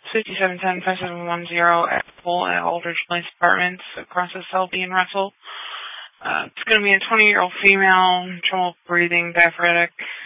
5710-5710 Apple at Aldridge Place Apartments across the Selby and Russell. It's going to be a 20-year-old female, trouble breathing, diaphoretic,